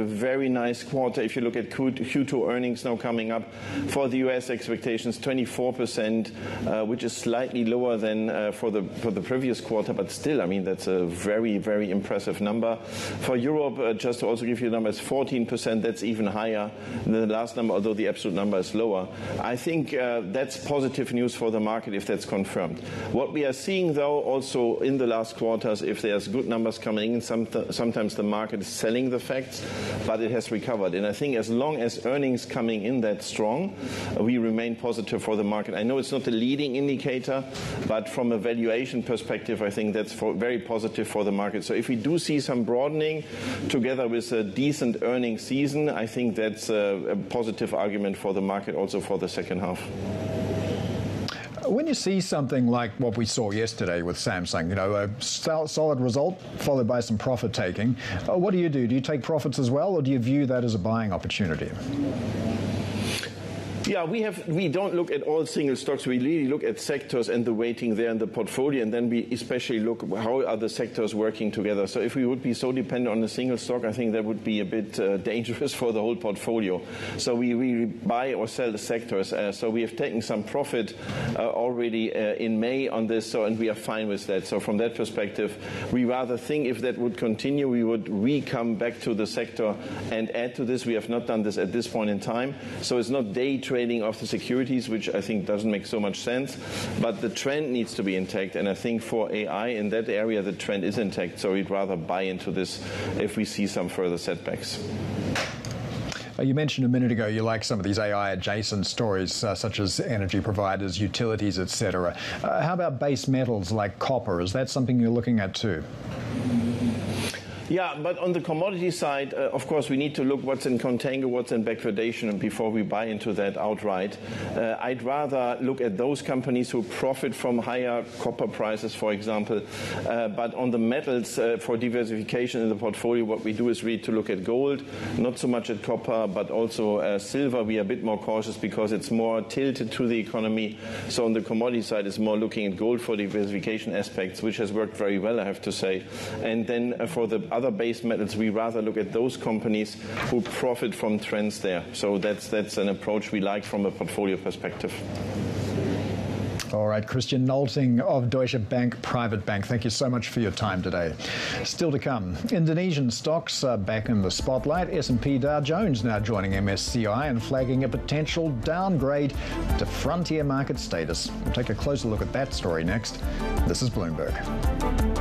very nice quarter. If you look at Q2 earnings now coming up for the US, expectations 24%, which is slightly lower than for the previous quarter, but still, I mean, that's a very, very impressive number. For Europe, just to also give you the number, it's 14%. That's even higher than the last number, although the absolute number is lower. I think that's positive news for the market if that's confirmed. What we are seeing, though, also in the last quarters, if there's good numbers coming in, sometimes the market is selling the facts, but it has recovered. And I think as long as earnings coming in that strong, we remain positive for the market. I know it's not a leading indicator, but from a valuation perspective, I think that's very positive for the market. So if we do see some broadening together with a decent earnings season, I think that's a positive argument for the market also for the second half. When you see something like what we saw yesterday with Samsung, a solid result followed by some profit taking, what do? Do you take profits as well, or do you view that as a buying opportunity? Yeah, we don't look at all single stocks. We really look at sectors and the weighting there in the portfolio, and then we especially look how are the sectors working together. So if we would be so dependent on a single stock, I think that would be a bit dangerous for the whole portfolio. So we buy or sell the sectors. So we have taken some profit already in May on this, and we are fine with that. So from that perspective, we rather think if that would continue, we would come back to the sector and add to this. We have not done this at this point in time. So it's not day trading of the securities, which I think doesn't make so much sense, but the trend needs to be intact, and I think for AI in that area the trend is intact, so we'd rather buy into this if we see some further setbacks. You mentioned a minute ago you like some of these AI adjacent stories such as energy providers, utilities, etc. How about base metals like copper? Is that something you're looking at too? Yeah, but on the commodity side, of course, we need to look what's in contango, what's in backwardation, and before we buy into that outright. I'd rather look at those companies who profit from higher copper prices, for example. But on the metals, for diversification in the portfolio, what we do is really to look at gold, not so much at copper, but also silver. We are a bit more cautious because it's more tilted to the economy. So on the commodity side, it's more looking at gold for diversification aspects, which has worked very well, I have to say. And then for the other base metals, we rather look at those companies who profit from trends there. So that's an approach we like from a portfolio perspective. All right, Christian Nolting of Deutsche Bank Private Bank, thank you so much for your time today. Still to come, Indonesian stocks are back in the spotlight. S&P Dow Jones now joining MSCI and flagging a potential downgrade to frontier market status. We'll take a closer look at that story next. This is Bloomberg.